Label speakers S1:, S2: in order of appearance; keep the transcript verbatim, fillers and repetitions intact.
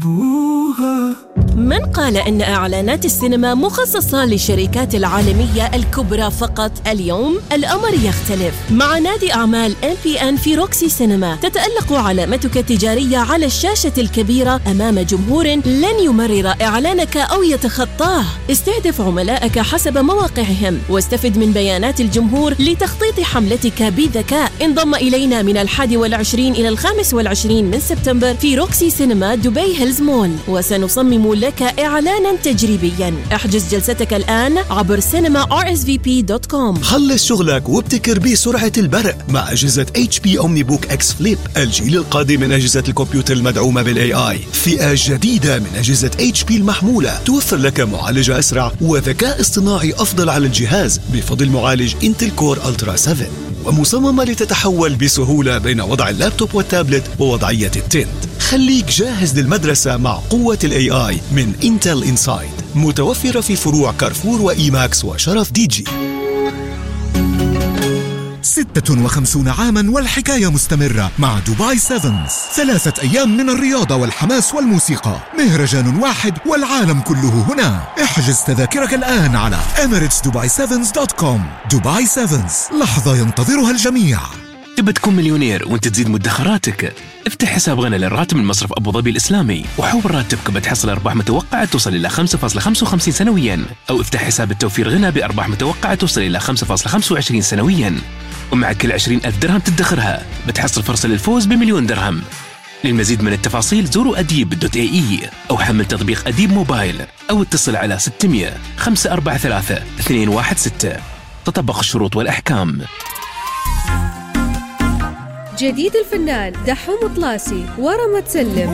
S1: من قال إن إعلانات السينما مخصصة للشركات العالمية الكبرى فقط؟ اليوم الأمر يختلف. مع نادي أعمال إم بي إن في روكسي سينما تتألق علامتك التجارية على الشاشة الكبيرة أمام جمهور لن يمرر إعلانك أو يتخطاه. استهدف عملائك حسب مواقعهم واستفد من بيانات الجمهور لتخطيط حملتك بذكاء. انضم إلينا من الحادي والعشرين إلى الخامس والعشرين من سبتمبر في روكسي سينما دبي هيلز مول، وسنصمم لك إعلانا تجريبيا. احجز جلستك الآن عبر سينما آر إس في بي دوت كوم.
S2: خلص شغلك وابتكر بسرعة البرق مع أجهزة إتش بي أومني بوك إكس فليب، الجيل القادم من أجهزة الكمبيوتر المدعومة بالإي آي. فئة جديدة من أجهزة إتش بي المحمولة توفر لك معالجة أسرع وذكاء اصطناعي أفضل على الجهاز بفضل معالج انتل كور ألترا سبعة، ومصممة لتتحول بسهولة بين وضع اللابتوب والتابلت ووضعية التنت. خليك جاهز للمدرسة مع قوة الاي اي من انتل انسايد، متوفرة في فروع كارفور وإي ماكس وشرف دي جي.
S3: ستة وخمسون عاما والحكاية مستمرة مع دبي سيفنز. ثلاثة أيام من الرياضة والحماس والموسيقى، مهرجان واحد والعالم كله هنا. احجز تذاكرك الآن على إميريتس دبي سيفنز دوت كوم. دبي سيفنز، لحظة ينتظرها الجميع.
S4: تبى تكون مليونير وانت تزيد مدخراتك؟ افتح حساب غنى للراتب من مصرف أبو ظبي الإسلامي وحول راتبك بتحصل أرباح متوقعة توصل إلى خمسة فاصلة خمسة وخمسين سنويا، أو افتح حساب التوفير غنى بأرباح متوقعة توصل إلى خمسة فاصلة خمسة وعشرين سنويا، ومع كل عشرين ألف درهم تدخرها بتحصل فرصة للفوز بمليون درهم. للمزيد من التفاصيل زوروا أديب دوت إيه إي أو حمل تطبيق أديب موبايل أو اتصل على ستمية خمسة أربعة ثلاثة اثنين واحد ستة. تطبق الشروط والأحكام.
S5: جديد الفنان دحوم طلاسي ورا ما تسلم.